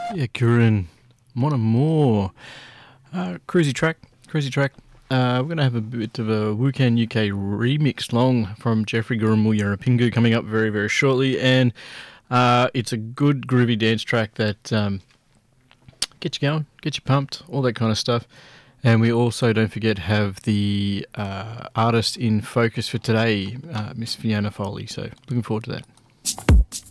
Yeah, Kieran, Mon Amour. Cruisy track. We're going to have a bit of a Wukan UK remix long from Jeffrey Gurumul Yarapingu coming up very, very shortly. And it's a good groovy dance track that gets you going, gets you pumped, all that kind of stuff. And we also, don't forget, have the artist in focus for today, Miss Fiona Foley. So looking forward to that.